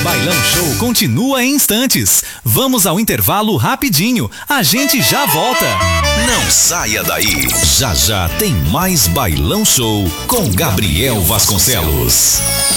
Bailão Show continua em instantes. Vamos ao intervalo rapidinho. A gente já volta. Não saia daí. Já já tem mais Bailão Show com Gabriel Vasconcelos.